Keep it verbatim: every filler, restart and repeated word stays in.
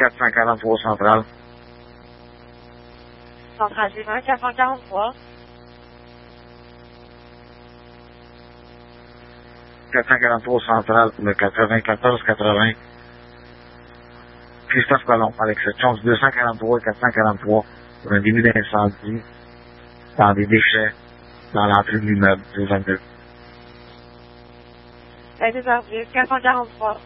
quatre cent quarante-trois Centrale. Centrale, j'ai vingt, quatre cent quarante-trois. quatre cent quarante-trois Centrale, le quatre-vingt-quatorze quatre-vingts. Christophe Colomb, avec cette chance deux cent quarante-trois et quatre cent quarante-trois, pour un début d'incendie, dans des déchets, dans l'entrée de l'immeuble du vingt-deux. vingt-deux heures dix, quatre cent quarante-trois.